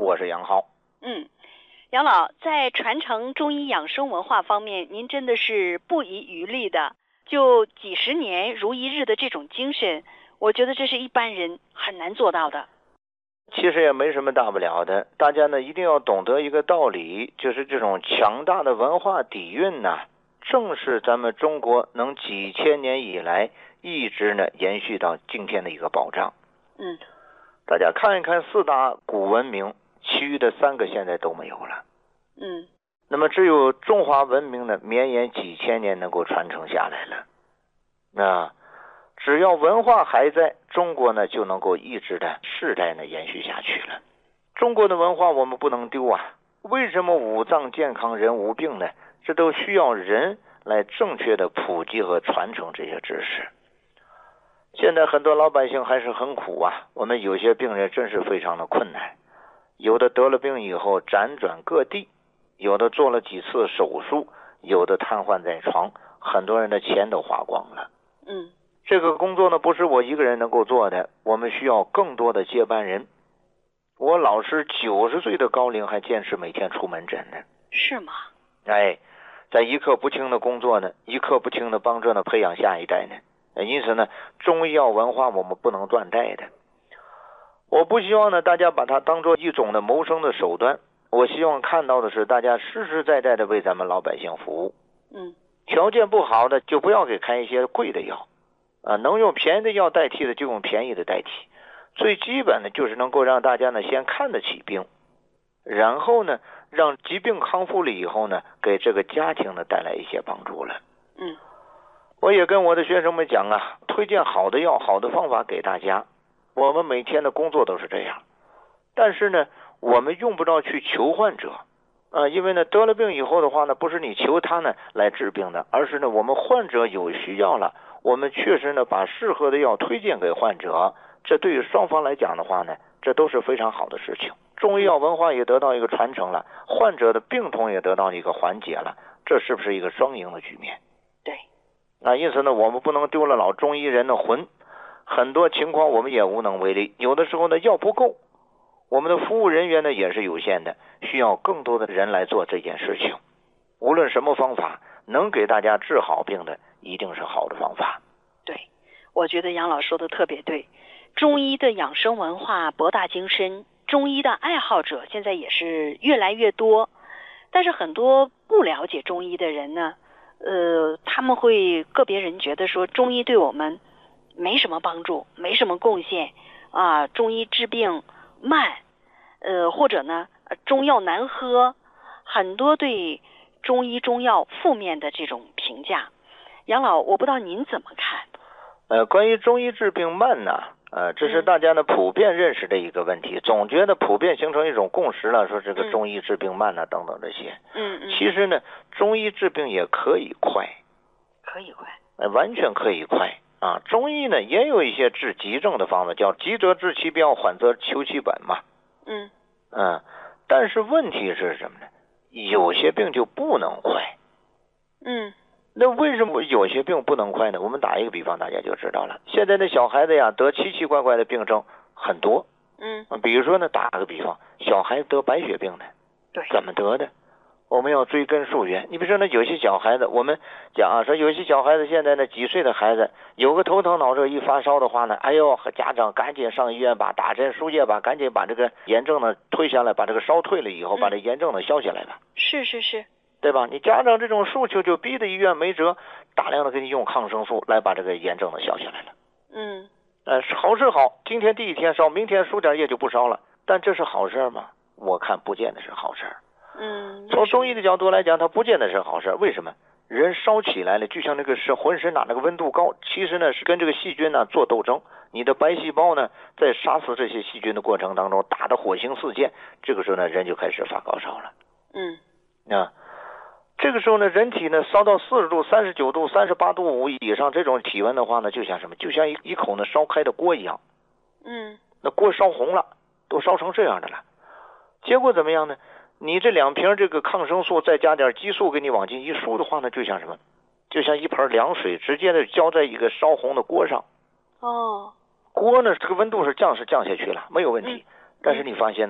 我是杨浩。 杨老，在传承中医养生文化方面，您真的是不遗余力的，就几十年如一日的这种精神，我觉得这是一般人很难做到的。 其实也没什么大不了的，大家呢一定要懂得一个道理，就是这种强大的文化底蕴呢，正是咱们中国能几千年以来一直呢延续到今天的一个保障。大家看一看4大古文明，其余的3个现在都没有了。那么只有中华文明呢绵延几千年能够传承下来了。那只要文化还在，中国呢就能够一直的世代呢延续下去了。中国的文化我们不能丢啊！为什么五脏健康人无病呢？这都需要人来正确的普及和传承这些知识。现在很多老百姓还是很苦啊，我们有些病人真是非常的困难，有的得了病以后辗转各地，有的做了几次手术，有的瘫痪在床，很多人的钱都花光了。这个工作呢不是我一个人能够做的，我们需要更多的接班人。我老师90岁的高龄还坚持每天出门诊呢。 是吗？ 在一刻不停的工作呢，一刻不停的帮着呢培养下一代呢。因此呢，中医药文化我们不能断代的。我不希望呢大家把它当做一种的谋生的手段，我希望看到的是大家实实在在的为咱们老百姓服务。条件不好的就不要给开一些贵的药能用便宜的药代替的就用便宜的代替。最基本的就是能够让大家呢先看得起病，然后呢让疾病康复了以后呢给这个家庭呢带来一些帮助了。我也跟我的学生们讲啊，推荐好的药好的方法给大家。我们每天的工作都是这样，但是呢我们用不着去求患者因为呢得了病以后的话呢，不是你求他呢来治病的，而是呢我们患者有需要了，我们确实呢把适合的药推荐给患者，这对于双方来讲的话呢，这都是非常好的事情。中医药文化也得到一个传承了，患者的病痛也得到一个缓解了，这是不是一个双赢的局面？ 对。 因此呢我们不能丢了老中医人的魂，很多情况我们也无能为力。有的时候呢药不够，我们的服务人员呢也是有限的，需要更多的人来做这件事情。无论什么方法能给大家治好病的，一定是好的方法。 对，我觉得杨老说的特别对。中医的养生文化博大精深，中医的爱好者现在也是越来越多，但是很多不了解中医的人呢他们会个别人觉得说中医对我们没什么帮助，没什么贡献中医治病慢或者呢中药难喝，很多对中医中药负面的这种评价。杨老，我不知道您怎么看？ 关于中医治病慢呢这是大家呢普遍认识的一个问题，总觉得普遍形成一种共识了，说这个中医治病慢等等这些。其实呢中医治病也可以快，完全可以快中医呢也有一些治急症的方法，叫急则治其标，缓则求其本嘛。但是问题是什么呢？有些病就不能快。那为什么有些病不能快呢？我们打一个比方大家就知道了。现在的小孩子呀得奇奇怪怪的病症很多。比如说呢打个比方，小孩子得白血病的，怎么得的？我们要追根溯源。你比如说呢有些小孩子，我们讲说有些小孩子现在呢几岁的孩子有个头疼脑热一发烧的话呢，家长赶紧上医院吧，打针输液吧，赶紧把这个炎症呢退下来，把这个烧退了以后把这炎症呢消下来吧。 是对吧？你家长这种诉求就逼得医院没辙，大量的给你用抗生素来把这个炎症呢消下来了。好是好，今天第一天烧，明天输点液就不烧了，但这是好事吗？我看不见得是好事。从中医的角度来讲，它不见得是好事。为什么？人烧起来了，就像那个是浑身那个温度高，其实呢是跟这个细菌呢做斗争。你的白细胞呢在杀死这些细菌的过程当中打得火星四溅，这个时候呢人就开始发高烧了。这个时候呢人体呢烧到40度、39度、38度5以上这种体温的话呢，就像什么？就像一口呢烧开的锅一样。那锅烧红了，都烧成这样的了。结果怎么样呢？你这2瓶这个抗生素再加点激素给你往进一输的话呢，就像什么？就像一盆凉水直接的浇在一个烧红的锅上。锅呢这个温度是降下去了，没有问题。但是你发现呢